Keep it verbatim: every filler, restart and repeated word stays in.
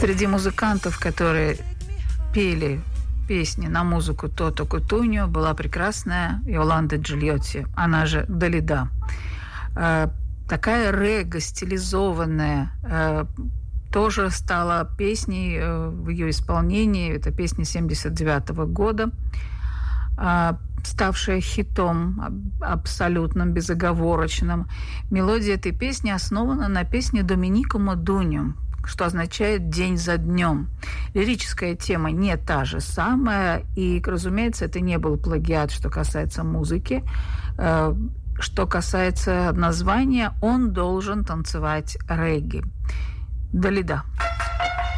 Среди музыкантов, которые пели песни на музыку Тото Кутуньо, была прекрасная Йоланда Джильотти, она же Далида. Такая регга, стилизованная, тоже стала песней в ее исполнении. Это песня семьдесят девятого года, ставшая хитом абсолютным, безоговорочным. Мелодия этой песни основана на песне Доминика Модуньо, что означает «день за днем». Лирическая тема не та же самая, и, разумеется, это не был плагиат, что касается музыки. Что касается названия, он должен танцевать регги. Далида.